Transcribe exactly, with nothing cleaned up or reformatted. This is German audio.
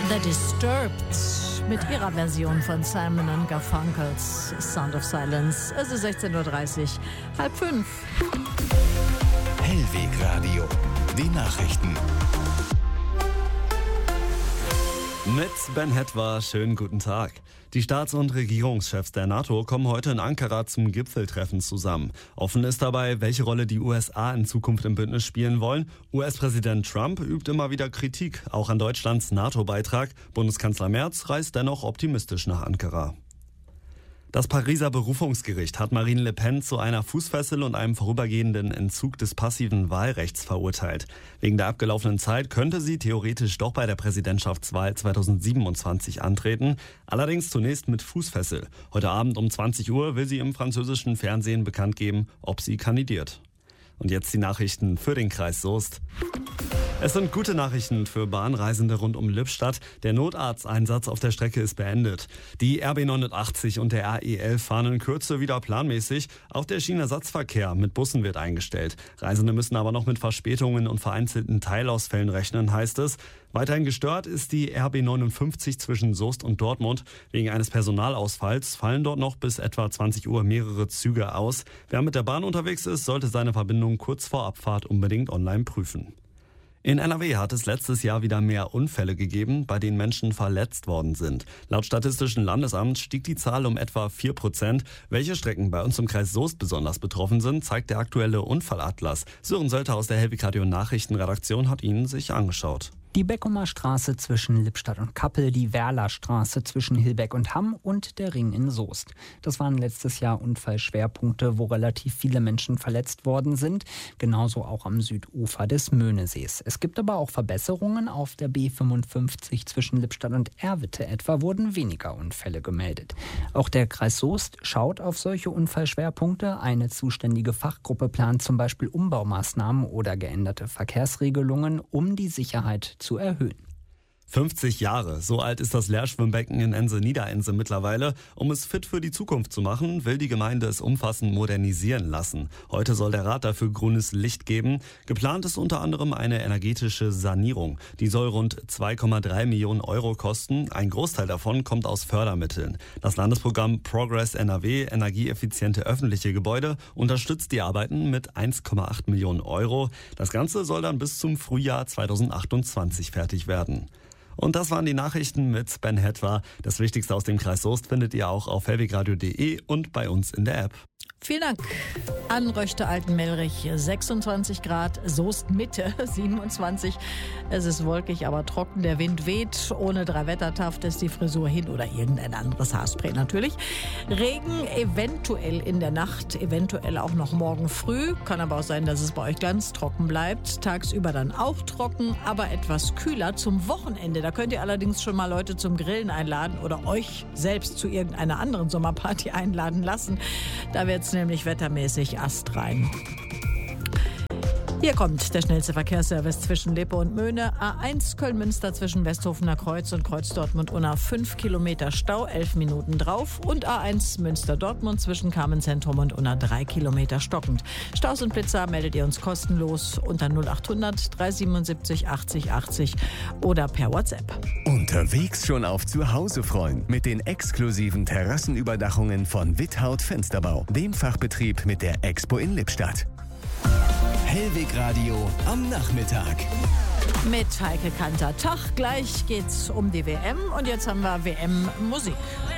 The Disturbed mit ihrer Version von Simon and Garfunkels Sound of Silence. Es ist sechzehn Uhr dreißig, halb fünf. Hellweg Radio, die Nachrichten. Mit Ben Hetwa, schönen guten Tag. Die Staats- und Regierungschefs der NATO kommen heute in Ankara zum Gipfeltreffen zusammen. Offen ist dabei, welche Rolle die U S A in Zukunft im Bündnis spielen wollen. U S-Präsident Trump übt immer wieder Kritik, auch an Deutschlands NATO-Beitrag. Bundeskanzler Merz reist dennoch optimistisch nach Ankara. Das Pariser Berufungsgericht hat Marine Le Pen zu einer Fußfessel und einem vorübergehenden Entzug des passiven Wahlrechts verurteilt. Wegen der abgelaufenen Zeit könnte sie theoretisch doch bei der Präsidentschaftswahl zweitausendsiebenundzwanzig antreten, allerdings zunächst mit Fußfessel. Heute Abend um zwanzig Uhr will sie im französischen Fernsehen bekannt geben, ob sie kandidiert. Und jetzt die Nachrichten für den Kreis Soest. Es sind gute Nachrichten für Bahnreisende rund um Lippstadt. Der Notarzteinsatz auf der Strecke ist beendet. Die R B neunundachtzig und der A E elf fahren in Kürze wieder planmäßig. Auch der Schienenersatzverkehr mit Bussen wird eingestellt. Reisende müssen aber noch mit Verspätungen und vereinzelten Teilausfällen rechnen, heißt es. Weiterhin gestört ist die R B neunundfünfzig zwischen Soest und Dortmund. Wegen eines Personalausfalls fallen dort noch bis etwa zwanzig Uhr mehrere Züge aus. Wer mit der Bahn unterwegs ist, sollte seine Verbindung kurz vor Abfahrt unbedingt online prüfen. In N R W hat es letztes Jahr wieder mehr Unfälle gegeben, bei denen Menschen verletzt worden sind. Laut Statistischen Landesamt stieg die Zahl um etwa vier Prozent. Welche Strecken bei uns im Kreis Soest besonders betroffen sind, zeigt der aktuelle Unfallatlas. Sören Sölter aus der Hellweg Radio Nachrichtenredaktion hat ihn sich angeschaut. Die Beckumer Straße zwischen Lippstadt und Kappel, die Werler Straße zwischen Hilbeck und Hamm und der Ring in Soest. Das waren letztes Jahr Unfallschwerpunkte, wo relativ viele Menschen verletzt worden sind. Genauso auch am Südufer des Möhnesees. Es gibt aber auch Verbesserungen. Auf der B fünfundfünfzig zwischen Lippstadt und Erwitte etwa wurden weniger Unfälle gemeldet. Auch der Kreis Soest schaut auf solche Unfallschwerpunkte. Eine zuständige Fachgruppe plant zum Beispiel Umbaumaßnahmen oder geänderte Verkehrsregelungen, um die Sicherheit zu erhöhen. fünfzig Jahre, so alt ist das Lehrschwimmbecken in Ense-Niederense mittlerweile. Um es fit für die Zukunft zu machen, will die Gemeinde es umfassend modernisieren lassen. Heute soll der Rat dafür grünes Licht geben. Geplant ist unter anderem eine energetische Sanierung. Die soll rund zwei Komma drei Millionen Euro kosten. Ein Großteil davon kommt aus Fördermitteln. Das Landesprogramm Progress N R W, energieeffiziente öffentliche Gebäude, unterstützt die Arbeiten mit eins Komma acht Millionen Euro. Das Ganze soll dann bis zum Frühjahr zweitausendachtundzwanzig fertig werden. Und das waren die Nachrichten mit Ben Hetwa. Das Wichtigste aus dem Kreis Soest findet ihr auch auf hellwegradio punkt de und bei uns in der App. Vielen Dank an Röchte-Altenmelrich, sechsundzwanzig Grad, Soest Mitte, siebenundzwanzig. Es ist wolkig, aber trocken, der Wind weht. Ohne drei Wettertaft ist die Frisur hin oder irgendein anderes Haarspray natürlich. Regen eventuell in der Nacht, eventuell auch noch morgen früh. Kann aber auch sein, dass es bei euch ganz trocken bleibt. Tagsüber dann auch trocken, aber etwas kühler zum Wochenende. Da könnt ihr allerdings schon mal Leute zum Grillen einladen oder euch selbst zu irgendeiner anderen Sommerparty einladen lassen. Da wird es nämlich wettermäßig astrein. Hier kommt der schnellste Verkehrsservice zwischen Lippe und Möhne. A eins Köln-Münster zwischen Westhofener Kreuz und Kreuz-Dortmund-Unna fünf Kilometer Stau, elf Minuten drauf. Und A eins Münster-Dortmund zwischen Carmen-Zentrum und Unna drei Kilometer stockend. Staus und Blitzer meldet ihr uns kostenlos unter null achthundert dreihundertsiebenundsiebzig achtzig achtzig oder per WhatsApp. Unterwegs schon auf Zuhause freuen mit den exklusiven Terrassenüberdachungen von Withaut Fensterbau, dem Fachbetrieb mit der Expo in Lippstadt. Hellweg Radio am Nachmittag. Mit Heike Kanter. Tag, gleich geht's um die W M und jetzt haben wir W M-Musik.